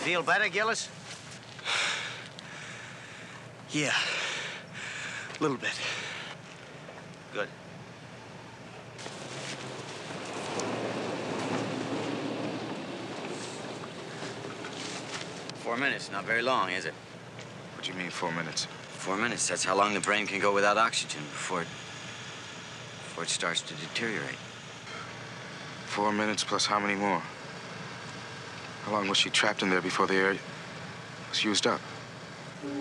Feel better, Gillis? Yeah. A little bit. Good. "4 minutes, not very long, is it? What do you mean, 4 minutes? 4 minutes, that's how long the brain can go without oxygen before it starts to deteriorate. 4 minutes plus how many more? How long was she trapped in there before the air was used up?